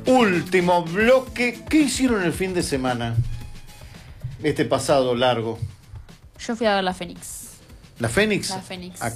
Último bloque. ¿Qué hicieron el fin de semana? Este pasado largo. Yo fui a ver la Fénix. ¿La Fénix? La Fénix.